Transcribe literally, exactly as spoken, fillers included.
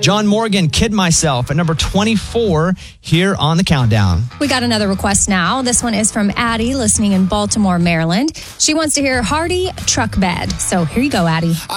John Morgan, Kid Myself, at number twenty-four here on the countdown. We got another request now. This one is from Addie, listening in Baltimore, Maryland. She wants to hear Hardy, Truck Bed. So here you go, Addie.